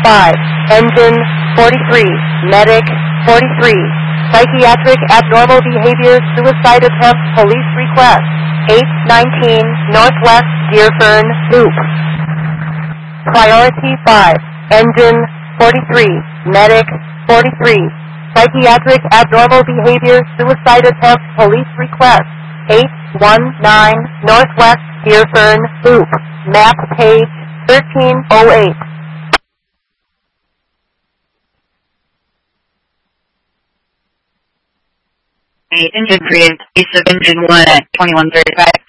5. Engine 43. Medic 43. Psychiatric abnormal behavior, suicide attempt, police request. 819 Northwest Deerfern Loop. Priority 5. Engine 43. Medic 43. Psychiatric abnormal behavior, suicide attempt, police request. 819 Northwest Deerfern Loop. Map page 1308. Engine created, piece of engine 1 at 2135.